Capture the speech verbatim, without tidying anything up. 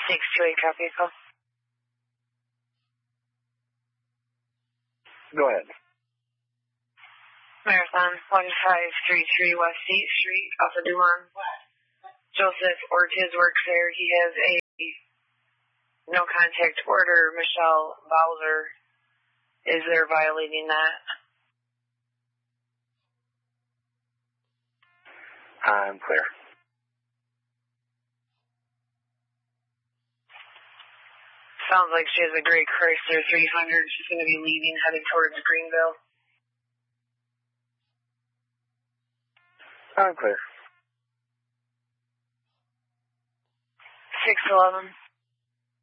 six two eight, copy a call. Go ahead. Marathon, one five three three West eighth Street, off of Dulon. Joseph Ortiz works there. He has a no contact order. Michelle Bowser is there violating that. I'm clear. Sounds like she has a gray Chrysler three hundred. She's going to be leaving, headed towards Greenville. I'm clear. six eleven.